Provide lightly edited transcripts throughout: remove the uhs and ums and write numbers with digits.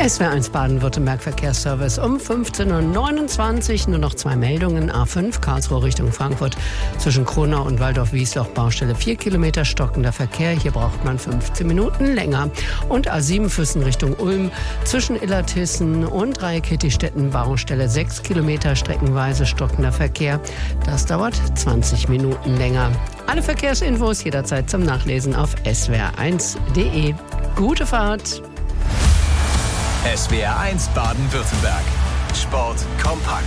SWR1 Baden-Württemberg Verkehrsservice um 15.29 Uhr. Nur noch 2 Meldungen. A5 Karlsruhe Richtung Frankfurt zwischen Kronau und Waldorf-Wiesloch Baustelle 4 Kilometer stockender Verkehr. Hier braucht man 15 Minuten länger. Und A7 Füssen Richtung Ulm zwischen Illertissen und Reikittistetten Baustelle 6 Kilometer streckenweise stockender Verkehr. Das dauert 20 Minuten länger. Alle Verkehrsinfos jederzeit zum Nachlesen auf swr1.de. Gute Fahrt! SWR1 Baden-Württemberg. Sport kompakt.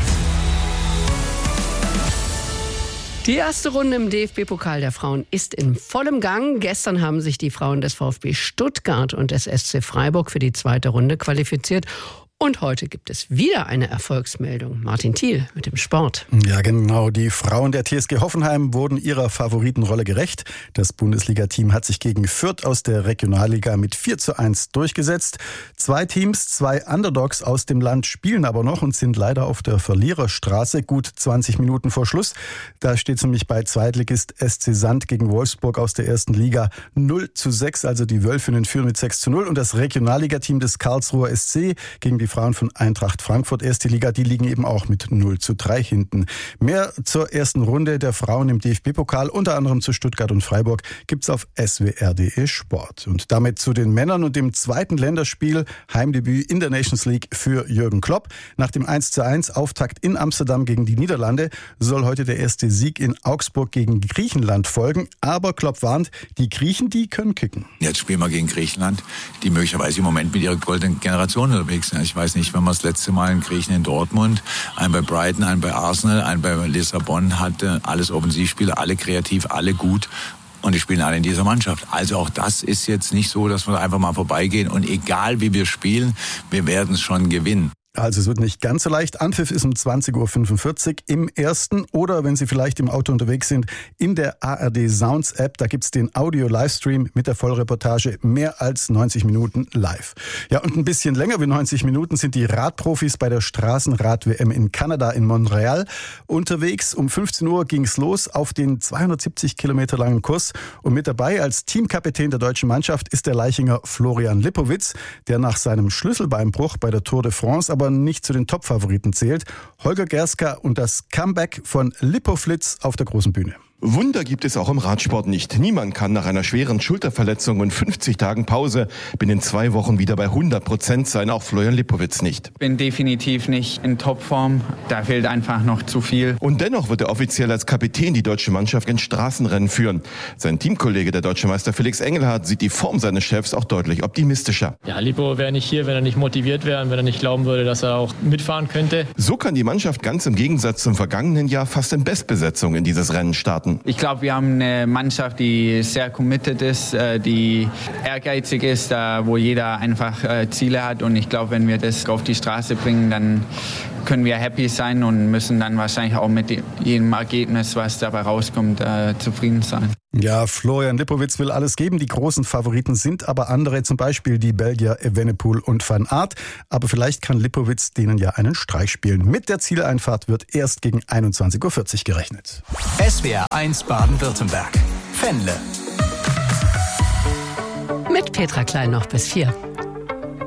Die erste Runde im DFB-Pokal der Frauen ist in vollem Gang. Gestern haben sich die Frauen des VfB Stuttgart und des SC Freiburg für die zweite Runde qualifiziert. Und heute gibt es wieder eine Erfolgsmeldung. Martin Thiel mit dem Sport. Ja, genau. Die Frauen der TSG Hoffenheim wurden ihrer Favoritenrolle gerecht. Das Bundesliga-Team hat sich gegen Fürth aus der Regionalliga mit 4:1 durchgesetzt. 2 Teams, 2 Underdogs aus dem Land spielen aber noch und sind leider auf der Verliererstraße. Gut 20 Minuten vor Schluss. Da steht es nämlich bei Zweitligist SC Sand gegen Wolfsburg aus der ersten Liga 0:6. Also die Wölfinnen führen mit 6:0. Und das Regionalligateam des Karlsruher SC gegen die Frauen von Eintracht Frankfurt, erste Liga, die liegen eben auch mit 0:3 hinten. Mehr zur ersten Runde der Frauen im DFB-Pokal, unter anderem zu Stuttgart und Freiburg, gibt's auf swr.de Sport. Und damit zu den Männern und dem zweiten Länderspiel, Heimdebüt in der Nations League für Jürgen Klopp. Nach dem 1:1 Auftakt in Amsterdam gegen die Niederlande soll heute der erste Sieg in Augsburg gegen Griechenland folgen. Aber Klopp warnt, die Griechen, die können kicken. Jetzt spielen wir gegen Griechenland, die möglicherweise im Moment mit ihrer goldenen Generation unterwegs sind. Ich weiß nicht, wenn man das letzte Mal einen Griechen in Dortmund, einen bei Brighton, einen bei Arsenal, einen bei Lissabon hatte, alles Offensivspieler, alle kreativ, alle gut. Und die spielen alle in dieser Mannschaft. Also auch das ist jetzt nicht so, dass wir da einfach mal vorbeigehen. Und egal wie wir spielen, wir werden es schon gewinnen. Also es wird nicht ganz so leicht. Anpfiff ist um 20:45 Uhr im ersten oder, wenn Sie vielleicht im Auto unterwegs sind, in der ARD Sounds App. Da gibt's den Audio-Livestream mit der Vollreportage, mehr als 90 Minuten live. Ja, und ein bisschen länger wie 90 Minuten sind die Radprofis bei der Straßenrad-WM in Kanada in Montreal unterwegs. Um 15 Uhr ging's los auf den 270 Kilometer langen Kurs. Und mit dabei als Teamkapitän der deutschen Mannschaft ist der Leichinger Florian Lipowitz, der nach seinem Schlüsselbeinbruch bei der Tour de France aber nicht zu den Top-Favoriten zählt. Holger Gerska und das Comeback von Lipoflitz auf der großen Bühne. Wunder gibt es auch im Radsport nicht. Niemand kann nach einer schweren Schulterverletzung und 50 Tagen Pause binnen 2 Wochen wieder bei 100% sein, auch Florian Lipowitz nicht. Bin definitiv nicht in Topform, da fehlt einfach noch zu viel. Und dennoch wird er offiziell als Kapitän die deutsche Mannschaft in Straßenrennen führen. Sein Teamkollege, der deutsche Meister Felix Engelhardt, sieht die Form seines Chefs auch deutlich optimistischer. Ja, Lipo wäre nicht hier, wenn er nicht motiviert wäre und wenn er nicht glauben würde, dass er auch mitfahren könnte. So kann die Mannschaft ganz im Gegensatz zum vergangenen Jahr fast in Bestbesetzung in dieses Rennen starten. Ich glaube, wir haben eine Mannschaft, die sehr committed ist, die ehrgeizig ist, wo jeder einfach Ziele hat. Und ich glaube, wenn wir das auf die Straße bringen, dann können wir happy sein und müssen dann wahrscheinlich auch mit jedem Ergebnis, was dabei rauskommt, zufrieden sein. Ja, Florian Lipowitz will alles geben. Die großen Favoriten sind aber andere, zum Beispiel die Belgier Evenepoel und Van Aert. Aber vielleicht kann Lipowitz denen ja einen Streich spielen. Mit der Zieleinfahrt wird erst gegen 21:40 Uhr gerechnet. SWR1 Baden-Württemberg. Fennle. Mit Petra Klein noch bis 4.